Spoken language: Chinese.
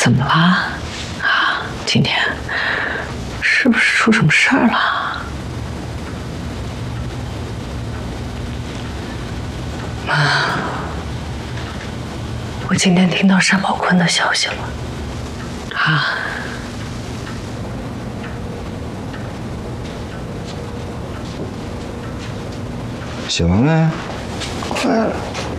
怎么了？啊，今天是不是出什么事儿了？妈，我今天听到单宝坤的消息了。啊。 写完没？ 快了。